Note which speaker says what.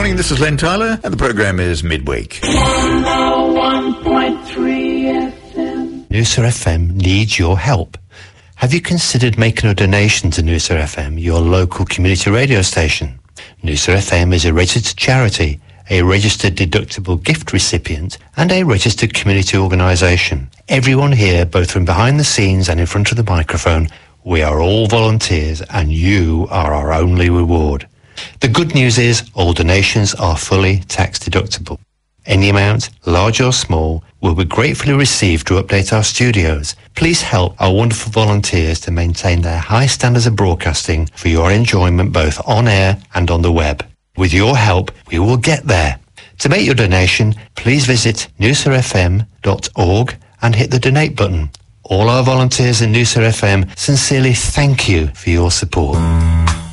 Speaker 1: morning, this is Len Tyler, and the program is Midweek.
Speaker 2: 101.3 FM.
Speaker 3: Noosa FM needs your help. Have you considered making a donation to Noosa FM, your local community radio station? Noosa FM is a registered charity, a registered deductible gift recipient, and a registered community organisation. Everyone here, both from behind the scenes and in front of the microphone, we are all volunteers, and you are our only reward. The good news is all donations are fully tax deductible. Any amount, large or small, will be gratefully received to update our studios. Please help our wonderful volunteers to maintain their high standards of broadcasting for your enjoyment both on air and on the web. With your help, we will get there. To make your donation, please visit noosafm.org and hit the donate button. All our volunteers in Noosa FM sincerely thank you for your support.